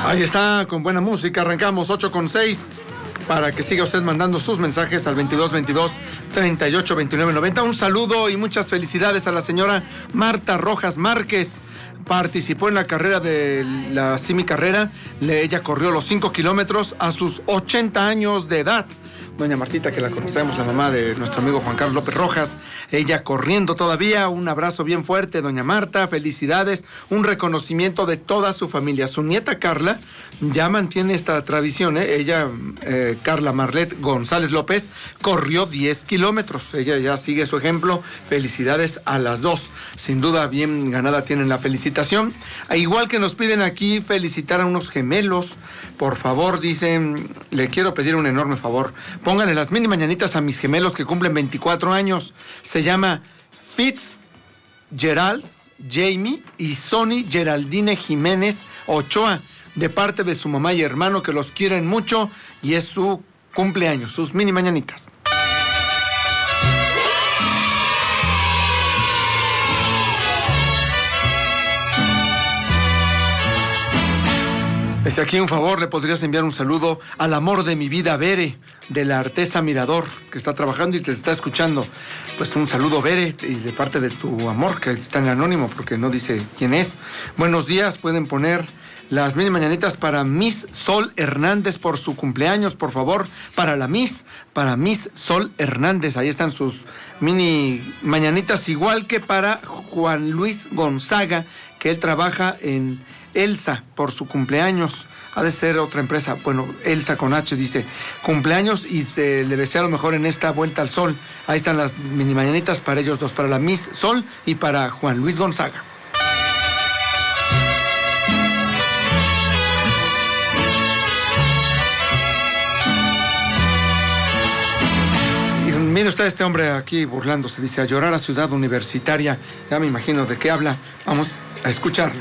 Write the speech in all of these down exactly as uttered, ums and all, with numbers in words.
Ahí está, con buena música, arrancamos ocho con seis. Para que siga usted mandando sus mensajes al veintidós veintidós treinta y ocho veintinueve noventa. Un saludo y muchas felicidades a la señora Marta Rojas Márquez. Participó en la carrera de la Simi Carrera. Ella corrió los cinco kilómetros a sus ochenta años de edad. Doña Martita, que la conocemos, la mamá de nuestro amigo Juan Carlos López Rojas, ella corriendo todavía. Un abrazo bien fuerte, doña Marta, felicidades, un reconocimiento de toda su familia. Su nieta Carla ya mantiene esta tradición, ¿eh? Ella, eh, Carla Marlet González López, corrió diez kilómetros, ella ya sigue su ejemplo. Felicidades a las dos, sin duda bien ganada tienen la felicitación. Igual que nos piden aquí felicitar a unos gemelos, por favor, dicen, le quiero pedir un enorme favor. Pónganle las mini mañanitas a mis gemelos que cumplen veinticuatro años. Se llama Fitzgerald Jamie y Sony Geraldine Jiménez Ochoa, de parte de su mamá y hermano, que los quieren mucho, y es su cumpleaños, sus mini mañanitas. Desde aquí un favor, le podrías enviar un saludo al amor de mi vida, Bere, de la Artesa Mirador, que está trabajando y te está escuchando. Pues un saludo, Bere, y de parte de tu amor, que está en anónimo porque no dice quién es. Buenos días, pueden poner las mini mañanitas para Miss Sol Hernández por su cumpleaños, por favor, para la Miss, para Miss Sol Hernández. Ahí están sus mini mañanitas, igual que para Juan Luis Gonzaga, que él trabaja en Elsa por su cumpleaños. Ha de ser otra empresa. Bueno, Elsa con H dice cumpleaños y se le desea lo mejor en esta vuelta al sol. Ahí están las mini mañanitas para ellos dos, para la Miss Sol y para Juan Luis Gonzaga. Y mire usted, este hombre aquí burlándose, dice: a llorar a Ciudad Universitaria. Ya me imagino de qué habla. Vamos a escucharlo.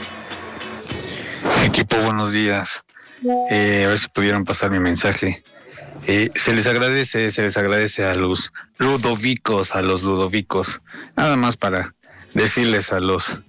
Equipo, buenos días. Eh, a ver si pudieron pasar mi mensaje. Eh, se les agradece, se les agradece a los ludovicos, a los ludovicos. Nada más para decirles a los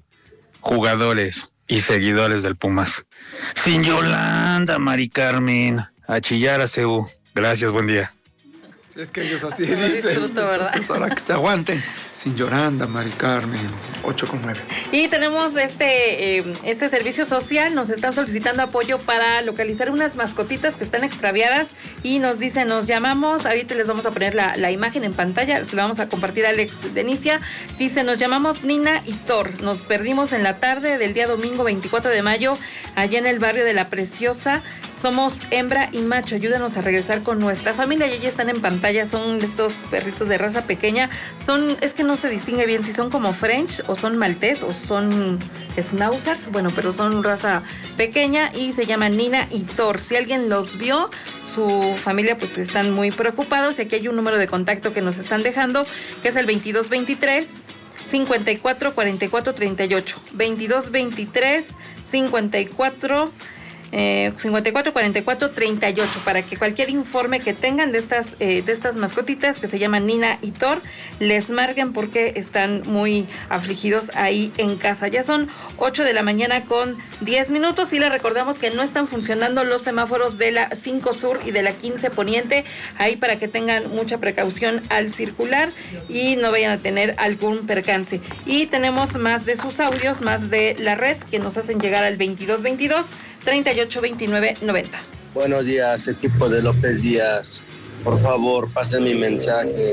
jugadores y seguidores del Pumas: sin Yolanda, Mari Carmen, a chillar a C U. Gracias, buen día. Si es que ellos así dicen. Disfruto, ¿verdad? Entonces, para que se aguanten. Sin Yolanda, Mari Carmen, ocho con nueve. Y tenemos este, eh, este servicio social. Nos están solicitando apoyo para localizar unas mascotitas que están extraviadas. Y nos dicen, nos llamamos, ahorita les vamos a poner la, la imagen en pantalla, se la vamos a compartir a Alex Denicia. Dice, nos llamamos Nina y Thor. Nos perdimos en la tarde del día domingo veinticuatro de mayo, allá en el barrio de La Preciosa. Somos hembra y macho, ayúdanos a regresar con nuestra familia. Y ya están en pantalla, son estos perritos de raza pequeña. Son, es que no se distingue bien si son como French o son maltés o son schnauzer. Bueno, pero son raza pequeña y se llaman Nina y Thor. Si alguien los vio, su familia pues están muy preocupados. Y aquí hay un número de contacto que nos están dejando, que es el veintidós veintitrés cincuenta y cuatro cuarenta y cuatro treinta y ocho. veintidós veintitrés cincuenta y cuatro Eh, cincuenta y cuatro cuarenta y cuatro treinta y ocho, para que cualquier informe que tengan de estas eh, de estas mascotitas que se llaman Nina y Thor, les marquen porque están muy afligidos ahí en casa. Ya son ocho de la mañana con diez minutos y les recordamos que no están funcionando los semáforos de la cinco Sur y de la quince Poniente, ahí para que tengan mucha precaución al circular y no vayan a tener algún percance. Y tenemos más de sus audios, más de la red, que nos hacen llegar al veintidós veintidós treinta y ocho veintinueve noventa. Buenos días, equipo de López Díaz. Por favor, pasen mi mensaje.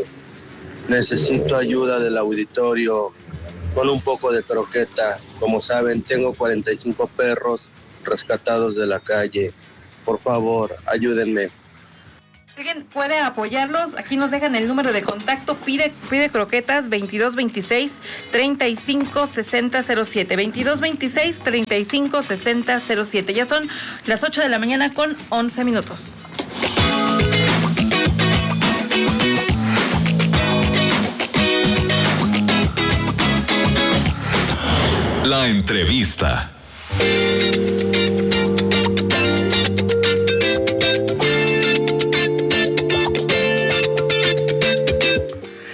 Necesito ayuda del auditorio con un poco de croqueta. Como saben, tengo cuarenta y cinco perros rescatados de la calle. Por favor, ayúdenme. ¿Alguien puede apoyarlos? Aquí nos dejan el número de contacto. Pide, pide croquetas veintidós veintiséis treinta y cinco sesenta cero siete. veintidós veintiséis treinta y cinco sesenta cero siete. Ya son las ocho de la mañana con once minutos. La entrevista. Y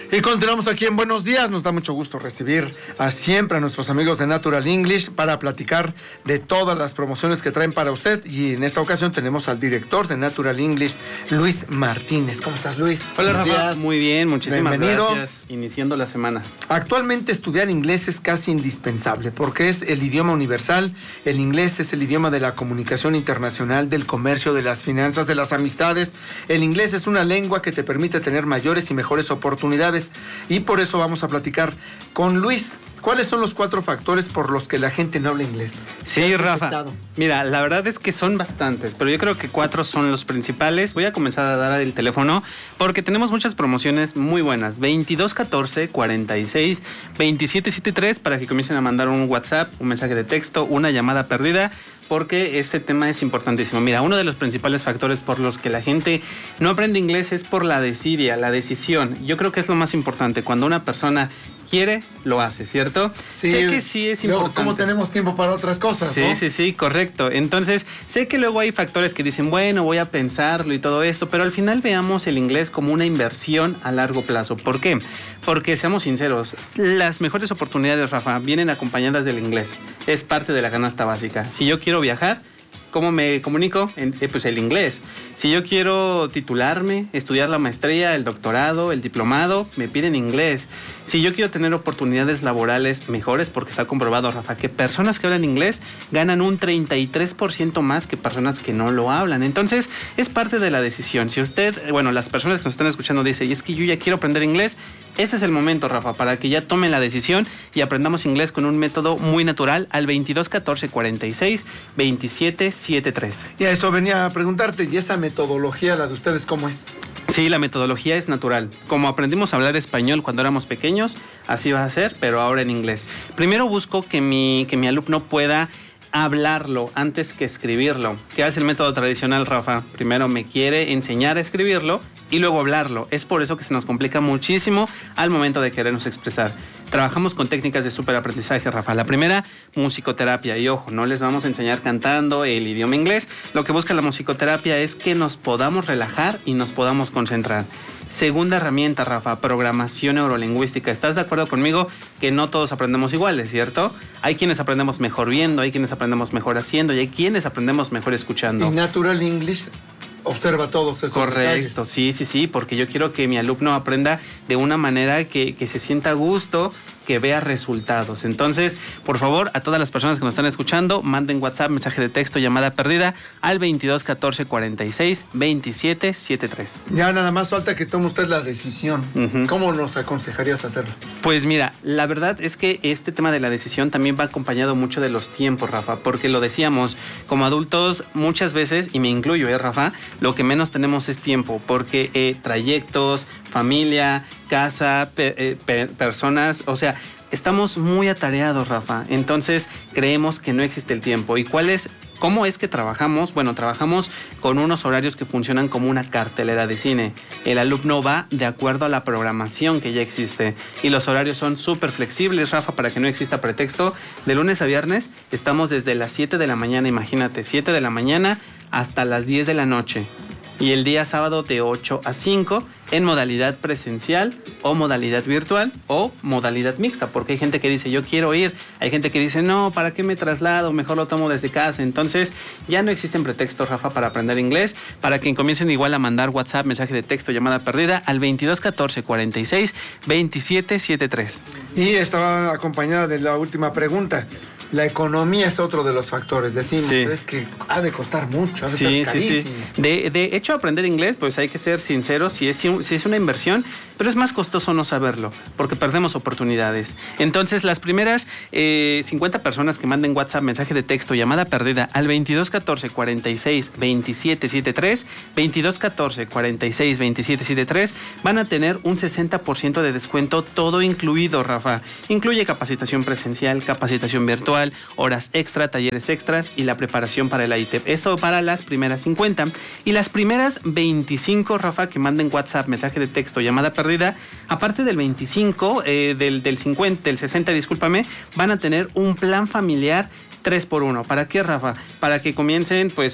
Continuamos aquí en Buenos Días. Nos da mucho gusto recibir a siempre a nuestros amigos de Natural English para platicar de todas las promociones que traen para usted. Y en esta ocasión tenemos al director de Natural English, Luis Martínez. ¿Cómo estás, Luis? Hola, Rafa. Muy bien, muchísimas Bienvenido. gracias. Iniciando la semana. Actualmente estudiar inglés es casi indispensable porque es el idioma universal. El inglés es el idioma de la comunicación internacional, del comercio, de las finanzas, de las amistades. El inglés es una lengua que te permite tener mayores y mejores oportunidades. Y por eso vamos a platicar con Luis. ¿Cuáles son los cuatro factores por los que la gente no habla inglés? Sí, Rafa. Mira, la verdad es que son bastantes, pero yo creo que cuatro son los principales. Voy a comenzar a dar el teléfono porque tenemos muchas promociones muy buenas. veintidós catorce cuarenta y seis veintisiete setenta y tres para que comiencen a mandar un WhatsApp, un mensaje de texto, una llamada perdida, porque este tema es importantísimo. Mira, uno de los principales factores por los que la gente no aprende inglés es por la desidia, la decisión. Yo creo que es lo más importante. Cuando una persona quiere, lo hace, ¿cierto? Sí, sé que sí es luego, importante. ¿cómo tenemos tiempo para otras cosas, Sí, no? sí, sí, correcto. Entonces, sé que luego hay factores que dicen, bueno, voy a pensarlo y todo esto, pero al final veamos el inglés como una inversión a largo plazo. ¿Por qué? Porque, seamos sinceros, las mejores oportunidades, Rafa, vienen acompañadas del inglés. Es parte de la canasta básica. Si yo quiero viajar, ¿cómo me comunico? En, eh, pues el inglés. Si yo quiero titularme, estudiar la maestría, el doctorado, el diplomado, me piden inglés. Si yo quiero tener oportunidades laborales mejores, porque está comprobado, Rafa, que personas que hablan inglés ganan un treinta y tres por ciento más que personas que no lo hablan. Entonces, es parte de la decisión. Si usted, bueno, las personas que nos están escuchando dicen, y es que yo ya quiero aprender inglés, ese es el momento, Rafa, para que ya tomen la decisión y aprendamos inglés con un método muy natural al veintidós catorce cuarenta y seis veintisiete setenta y tres. Y a eso venía a preguntarte, ¿y esa metodología, la de ustedes, cómo es? Sí, la metodología es natural. Como aprendimos a hablar español cuando éramos pequeños, así va a ser, pero ahora en inglés. Primero busco que mi, que mi alumno pueda hablarlo antes que escribirlo. ¿Qué hace el método tradicional, Rafa? Primero me quiere enseñar a escribirlo y luego hablarlo. Es por eso que se nos complica muchísimo al momento de querernos expresar. Trabajamos con técnicas de superaprendizaje, Rafa. La primera, musicoterapia. Y ojo, no les vamos a enseñar cantando el idioma inglés. Lo que busca la musicoterapia es que nos podamos relajar y nos podamos concentrar. Segunda herramienta, Rafa, programación neurolingüística. ¿Estás de acuerdo conmigo que no todos aprendemos iguales, cierto? Hay quienes aprendemos mejor viendo, hay quienes aprendemos mejor haciendo y hay quienes aprendemos mejor escuchando. Y Natural English observa todos esos Correcto, detalles. sí, sí, sí, porque yo quiero que mi alumno aprenda de una manera que, que se sienta a gusto, que vea resultados. Entonces, por favor, a todas las personas que nos están escuchando, manden WhatsApp, mensaje de texto, llamada perdida al veintidós catorce cuarenta y seis veintisiete setenta y tres. Ya nada más falta que tome usted la decisión. Uh-huh. ¿Cómo nos aconsejarías hacerlo? Pues mira, la verdad es que este tema de la decisión también va acompañado mucho de los tiempos, Rafa, porque lo decíamos, como adultos muchas veces, y me incluyo, ¿eh, Rafa? Lo que menos tenemos es tiempo, porque eh, trayectos, familia, casa, pe- eh, pe- personas, o sea, estamos muy atareados, Rafa. Entonces creemos que no existe el tiempo. ¿Y cuál es? ¿Cómo es que trabajamos? Bueno, trabajamos con unos horarios que funcionan como una cartelera de cine. El alumno va de acuerdo a la programación que ya existe. Y los horarios son súper flexibles, Rafa, para que no exista pretexto. De lunes a viernes estamos desde las siete de la mañana, imagínate, siete de la mañana hasta las diez de la noche. Y el día sábado de ocho a cinco en modalidad presencial o modalidad virtual o modalidad mixta, porque hay gente que dice yo quiero ir, hay gente que dice no, ¿para qué me traslado? Mejor lo tomo desde casa. Entonces ya no existen pretextos, Rafa, para aprender inglés, para que comiencen igual a mandar WhatsApp, mensaje de texto, llamada perdida al veintidós catorce cuarenta y seis veintisiete setenta y tres. Y estaba acompañada de la última pregunta. La economía es otro de los factores. Decimos, Sí. es que ha de costar mucho, ha de Sí, ser sí, carísimo. sí. De, de hecho, aprender inglés, pues hay que ser sinceros, si es, si es una inversión, pero es más costoso no saberlo, porque perdemos oportunidades. Entonces, las primeras eh, cincuenta personas que manden WhatsApp, mensaje de texto, llamada perdida al veintidós catorce cuarenta y seis veintisiete setenta y tres, veintidós catorce cuarenta y seis veintisiete setenta y tres, van a tener un sesenta por ciento de descuento, todo incluido, Rafa. Incluye capacitación presencial, capacitación virtual, horas extra, talleres extras y la preparación para el I T E P. Eso para las primeras cincuenta. Y las primeras veinticinco, Rafa, que manden WhatsApp, mensaje de texto, llamada perdida, aparte del veinticinco, eh, del, del cincuenta, del sesenta, discúlpame, van a tener un plan familiar tres por uno. ¿Para qué, Rafa? Para que comiencen, pues,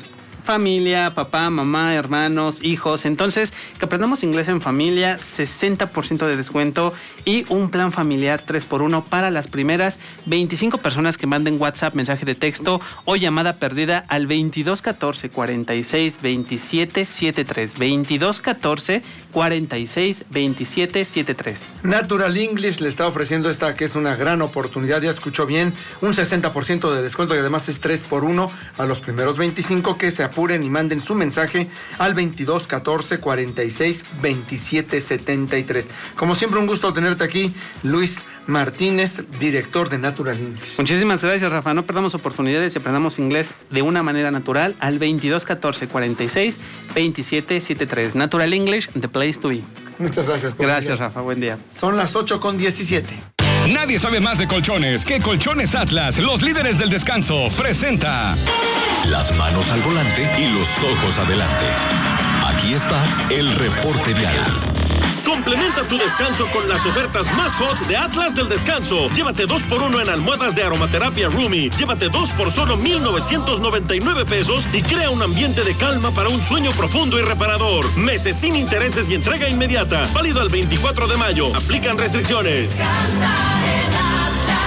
familia, papá, mamá, hermanos, hijos. Entonces, que aprendamos inglés en familia, sesenta por ciento de descuento y un plan familiar tres por uno para las primeras veinticinco personas que manden WhatsApp, mensaje de texto o llamada perdida al veintidós catorce cuarenta y seis veintisiete setenta y tres. veintidós catorce cuarenta y seis veintisiete setenta y tres. Natural English le está ofreciendo esta que es una gran oportunidad, ya escuchó bien, un sesenta por ciento de descuento y además es tres por uno a los primeros veinticinco que se apuren y manden su mensaje al veintidós catorce cuarenta y seis veintisiete setenta y tres. Como siempre, un gusto tenerte aquí, Luis Martínez, director de Natural English. Muchísimas gracias, Rafa. No perdamos oportunidades y aprendamos inglés de una manera natural al veintidós catorce cuarenta y seis veintisiete setenta y tres. Natural English, the place to be. Muchas gracias. Gracias, Rafa. Buen día. Son las ocho con diecisiete. Nadie sabe más de colchones que Colchones Atlas, los líderes del descanso, presenta las manos al volante y los ojos adelante. Aquí está el reporte vial. Complementa tu descanso con las ofertas más hot de Atlas del Descanso. Llévate dos por uno en almohadas de aromaterapia Rumi. Llévate dos por solo mil novecientos noventa y nueve pesos y crea un ambiente de calma para un sueño profundo y reparador. Meses sin intereses y entrega inmediata. Válido al veinticuatro de mayo. Aplican restricciones. Descansa en Atlas.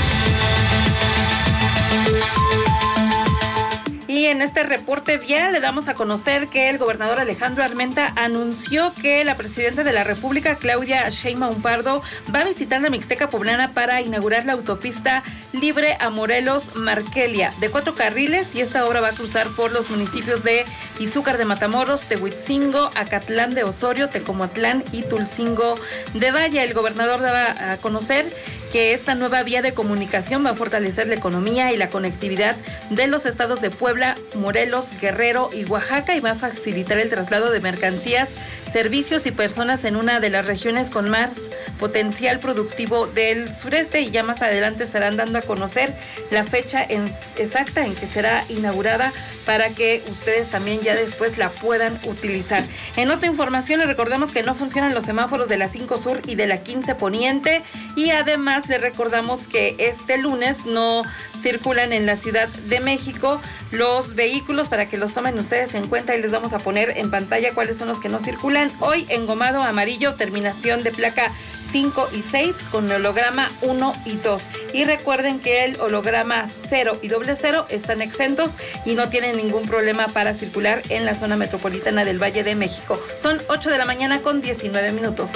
Y en este reporte vial le damos a conocer que el gobernador Alejandro Armenta anunció que la presidenta de la República, Claudia Sheinbaum Pardo, va a visitar la Mixteca Poblana para inaugurar la autopista libre a Morelos-Marquelia, de cuatro carriles, y esta obra va a cruzar por los municipios de Izúcar de Matamoros, Tehuitzingo, Acatlán de Osorio, Tecomatlán y Tulcingo de Valle. El gobernador daba a conocer que esta nueva vía de comunicación va a fortalecer la economía y la conectividad de los estados de Puebla, Morelos, Guerrero y Oaxaca, y va a facilitar el traslado de mercancías, servicios y personas en una de las regiones con más potencial productivo del sureste. Y ya más adelante estarán dando a conocer la fecha en, exacta en que será inaugurada para que ustedes también ya después la puedan utilizar. En otra información les recordamos que no funcionan los semáforos de la cinco Sur y de la quince Poniente, y además les recordamos que este lunes no circulan en la Ciudad de México los vehículos, para que los tomen ustedes en cuenta, y les vamos a poner en pantalla cuáles son los que no circulan. Hoy engomado amarillo, terminación de placa cinco y seis con holograma uno y dos. Y recuerden que el holograma cero y doble cero están exentos y no tienen ningún problema para circular en la zona metropolitana del Valle de México. Son ocho de la mañana con diecinueve minutos.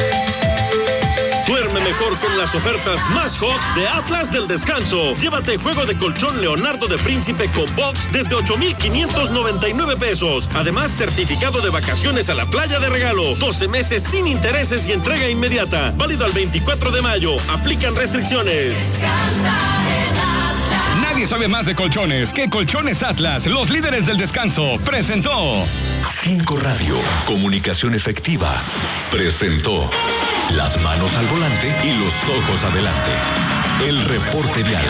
Duerme mejor con las ofertas más hot de Atlas del Descanso. Llévate juego de colchón Leonardo de Príncipe con box desde ocho mil quinientos noventa y nueve pesos. Además, certificado de vacaciones a la playa de regalo. doce meses sin intereses y entrega inmediata. Válido al veinticuatro de mayo. Aplican restricciones. Nadie sabe más de colchones que Colchones Atlas, los líderes del descanso, presentó cinco Radio, comunicación efectiva, presentó las manos al volante y los ojos adelante. El reporte vial.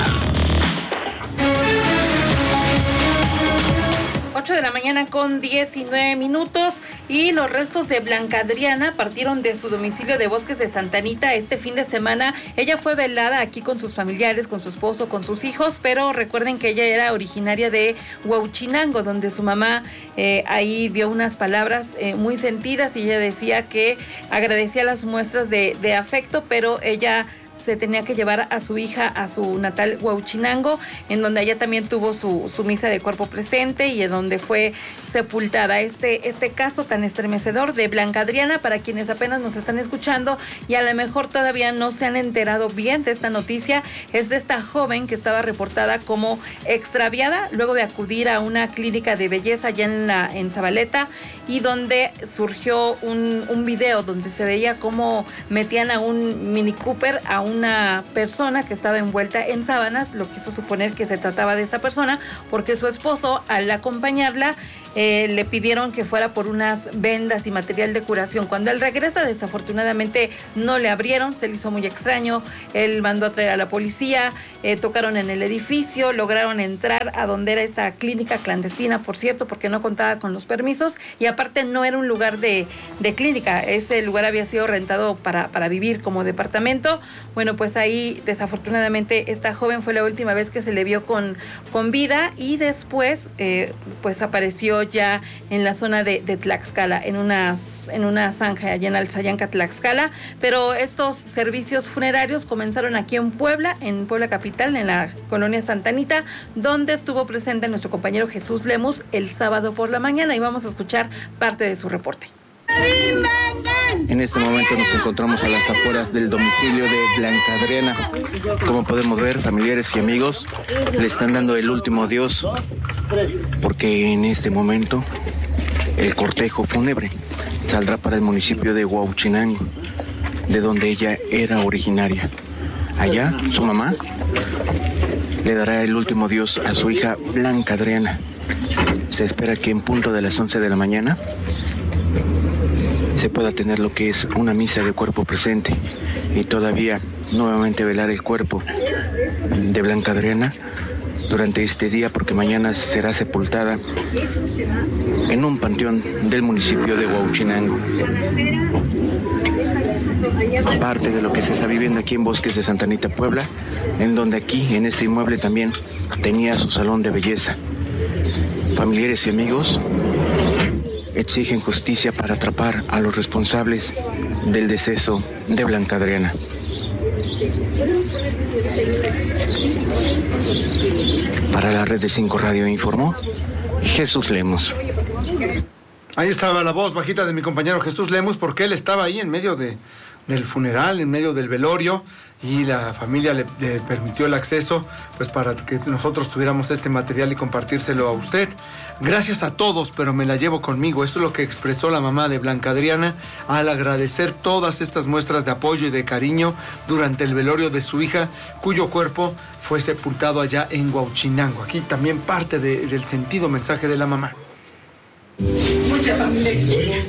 ocho de la mañana con diecinueve minutos, y los restos de Blanca Adriana partieron de su domicilio de Bosques de Santa Anita este fin de semana. Ella fue velada aquí con sus familiares, con su esposo, con sus hijos, pero recuerden que ella era originaria de Huauchinango, donde su mamá eh, ahí dio unas palabras eh, muy sentidas, y ella decía que agradecía las muestras de, de afecto, pero ella se tenía que llevar a su hija a su natal Huauchinango, en donde ella también tuvo su, su misa de cuerpo presente y en donde fue sepultada. Este, este caso tan estremecedor de Blanca Adriana, para quienes apenas nos están escuchando y a lo mejor todavía no se han enterado bien de esta noticia, es de esta joven que estaba reportada como extraviada luego de acudir a una clínica de belleza allá en, la, en Zabaleta, y donde surgió un, un video donde se veía cómo metían a un Mini Cooper a una persona que estaba envuelta en sábanas. Lo quiso suponer que se trataba de esta persona porque su esposo, al acompañarla, eh, le pidieron que fuera por unas vendas y material de curación. Cuando él regresa, desafortunadamente no le abrieron, se le hizo muy extraño. Él mandó a traer a la policía, eh, tocaron en el edificio, lograron entrar a donde era esta clínica clandestina, por cierto, porque no contaba con los permisos, y aparte no era un lugar de, de clínica, ese lugar había sido rentado para, para vivir como departamento. Bueno, pues ahí desafortunadamente esta joven fue la última vez que se le vio con, con vida y después eh, pues apareció ya en la zona de, de Tlaxcala, en unas en una zanja allá en Alzayanca, Tlaxcala, pero estos servicios funerarios comenzaron aquí en Puebla, en Puebla capital, en la colonia Santa Anita, donde estuvo presente nuestro compañero Jesús Lemus el sábado por la mañana, y vamos a escuchar parte de su reporte. En este momento nos encontramos a las afueras del domicilio de Blanca Adriana. Como podemos ver, familiares y amigos le están dando el último adiós, porque en este momento el cortejo fúnebre saldrá para el municipio de Huauchinango, de donde ella era originaria. Allá, su mamá le dará el último adiós a su hija Blanca Adriana. Se espera que en punto de las once de la mañana se pueda tener lo que es una misa de cuerpo presente y todavía nuevamente velar el cuerpo de Blanca Adriana durante este día, porque mañana será sepultada en un panteón del municipio de Huauchinango. Parte de lo que se está viviendo aquí en Bosques de Santa Anita, Puebla, en donde aquí, en este inmueble, también tenía su salón de belleza. Familiares y amigos exigen justicia para atrapar a los responsables del deceso de Blanca Adriana. Para la red de cinco Radio informó Jesús Lemus. Ahí estaba la voz bajita de mi compañero Jesús Lemus, porque él estaba ahí en medio de, del funeral, en medio del velorio, y la familia le, le permitió el acceso pues para que nosotros tuviéramos este material y compartírselo a usted. Gracias a todos, pero me la llevo conmigo. Eso es lo que expresó la mamá de Blanca Adriana al agradecer todas estas muestras de apoyo y de cariño durante el velorio de su hija, cuyo cuerpo fue sepultado allá en Huauchinango. Aquí también parte de, del sentido mensaje de la mamá. Mucha familia que,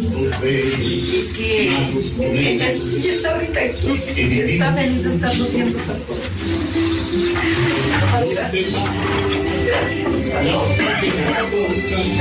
que ella está ahorita aquí, está feliz de estarnos viendo a todos. Muchísimas gracias. Gracias.